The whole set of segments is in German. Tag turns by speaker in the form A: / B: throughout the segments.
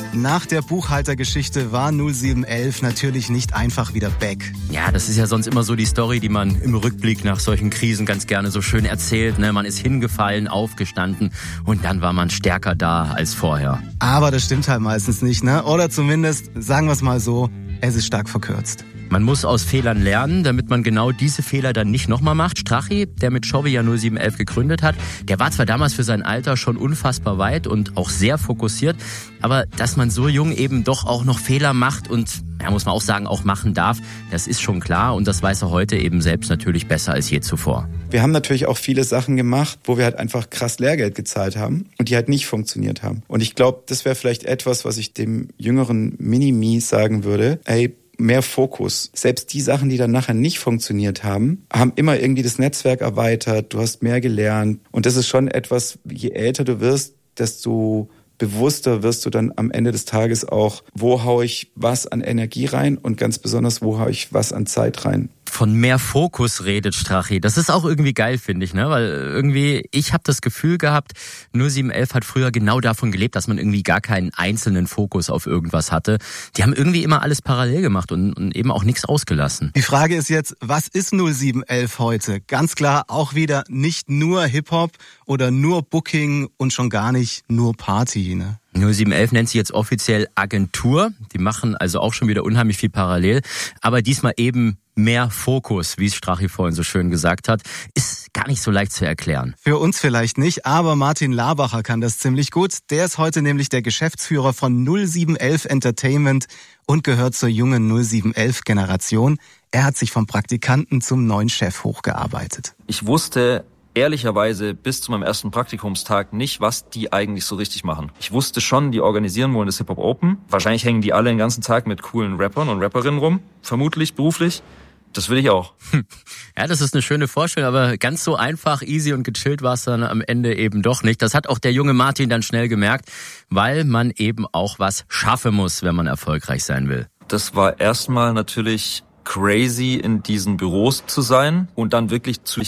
A: Nach der Buchhaltergeschichte war 0711 natürlich nicht einfach wieder back.
B: Ja, das ist ja sonst immer so die Story, die man im Rückblick nach solchen Krisen ganz gerne so schön erzählt. Ne? Man ist hingefallen, aufgestanden und dann war man stärker da als vorher.
A: Aber das stimmt halt meistens nicht, ne? Oder zumindest, sagen wir es mal so, es ist stark verkürzt.
B: Man muss aus Fehlern lernen, damit man genau diese Fehler dann nicht nochmal macht. Strachi, der mit Chovy ja 0711 gegründet hat, der war zwar damals für sein Alter schon unfassbar weit und auch sehr fokussiert, aber dass man so jung eben doch auch noch Fehler macht und, ja, muss man auch sagen, auch machen darf, das ist schon klar und das weiß er heute eben selbst natürlich besser als je zuvor.
C: Wir haben natürlich auch viele Sachen gemacht, wo wir halt einfach krass Lehrgeld gezahlt haben und die halt nicht funktioniert haben. Und ich glaube, das wäre vielleicht etwas, was ich dem jüngeren Mini-Me sagen würde, ey, mehr Fokus. Selbst die Sachen, die dann nachher nicht funktioniert haben, haben immer irgendwie das Netzwerk erweitert, du hast mehr gelernt. Und das ist schon etwas, je älter du wirst, desto bewusster wirst du dann am Ende des Tages auch, wo haue ich was an Energie rein und ganz besonders, wo haue ich was an Zeit rein.
B: Von mehr Fokus redet Strachi. Das ist auch irgendwie geil, finde ich, ne? Weil irgendwie, ich habe das Gefühl gehabt, 0711 hat früher genau davon gelebt, dass man irgendwie gar keinen einzelnen Fokus auf irgendwas hatte. Die haben irgendwie immer alles parallel gemacht und eben auch nichts ausgelassen.
A: Die Frage ist jetzt, was ist 0711 heute? Ganz klar auch wieder nicht nur Hip-Hop oder nur Booking und schon gar nicht nur Party, ne?
B: 0711 nennt sich jetzt offiziell Agentur. Die machen also auch schon wieder unheimlich viel parallel. Aber diesmal eben mehr Fokus, wie es Strachi vorhin so schön gesagt hat, ist gar nicht so leicht zu erklären.
A: Für uns vielleicht nicht, aber Martin Labacher kann das ziemlich gut. Der ist heute nämlich der Geschäftsführer von 0711 Entertainment und gehört zur jungen 0711-Generation. Er hat sich vom Praktikanten zum neuen Chef hochgearbeitet.
D: Ich wusste ehrlicherweise bis zu meinem ersten Praktikumstag nicht, was die eigentlich so richtig machen. Ich wusste schon, die organisieren wollen das Hip-Hop Open. Wahrscheinlich hängen die alle den ganzen Tag mit coolen Rappern und Rapperinnen rum. Vermutlich beruflich. Das will ich auch.
B: Ja, das ist eine schöne Vorstellung, aber ganz so einfach, easy und gechillt war es dann am Ende eben doch nicht. Das hat auch der junge Martin dann schnell gemerkt, weil man eben auch was schaffen muss, wenn man erfolgreich sein will.
D: Das war erstmal natürlich crazy, in diesen Büros zu sein und dann wirklich zu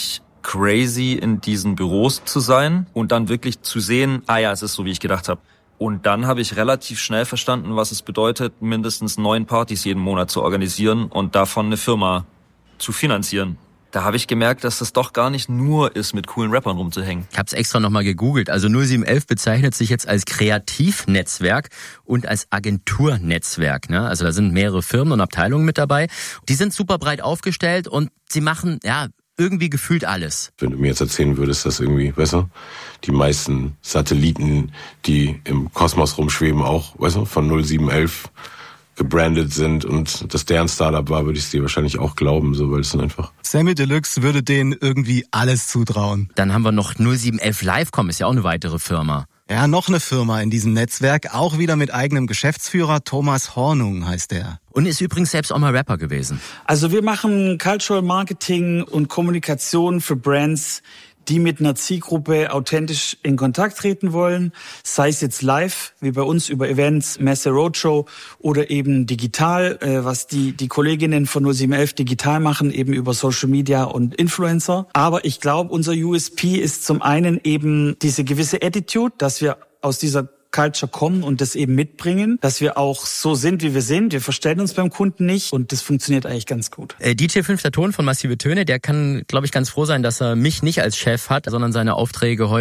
D: sehen, es ist so, wie ich gedacht habe. Und dann habe ich relativ schnell verstanden, was es bedeutet, mindestens 9 Partys jeden Monat zu organisieren und davon eine Firma zu finanzieren. Da habe ich gemerkt, dass das doch gar nicht nur ist, mit coolen Rappern rumzuhängen.
B: Ich habe es extra nochmal gegoogelt. Also 0711 bezeichnet sich jetzt als Kreativnetzwerk und als Agenturnetzwerk. Ne? Also da sind mehrere Firmen und Abteilungen mit dabei. Die sind super breit aufgestellt und sie machen, irgendwie gefühlt alles.
E: Wenn du mir jetzt erzählen würdest, dass irgendwie, weißt du, die meisten Satelliten, die im Kosmos rumschweben, auch, weißt du, von 0711 gebrandet sind und das deren Startup war, würde ich es dir wahrscheinlich auch glauben, so, weil es dann einfach...
A: Sammy Deluxe würde denen irgendwie alles zutrauen.
B: Dann haben wir noch 0711 Livecom, ist ja auch eine weitere Firma.
A: Ja, noch eine Firma in diesem Netzwerk, auch wieder mit eigenem Geschäftsführer, Thomas Hornung heißt er.
B: Und ist übrigens selbst auch mal Rapper gewesen.
F: Also wir machen Cultural Marketing und Kommunikation für Brands, die mit einer Zielgruppe authentisch in Kontakt treten wollen, sei es jetzt live, wie bei uns über Events, Messe, Roadshow oder eben digital, was die Kolleginnen von 0711 digital machen, eben über Social Media und Influencer. Aber ich glaube, unser USP ist zum einen eben diese gewisse Attitude, dass wir aus dieser Culture kommen und das eben mitbringen, dass wir auch so sind, wie wir sind. Wir verstellen uns beim Kunden nicht und das funktioniert eigentlich ganz gut.
B: DJ 5. Ton von Massive Töne, der kann, glaube ich, ganz froh sein, dass er mich nicht als Chef hat, sondern seine Aufträge heute